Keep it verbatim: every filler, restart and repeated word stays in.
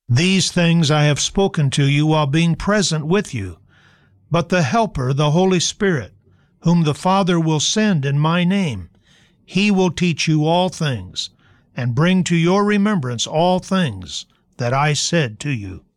These things I have spoken to you while being present with you. But the Helper, the Holy Spirit, whom the Father will send in my name, he will teach you all things, and bring to your remembrance all things that I said to you.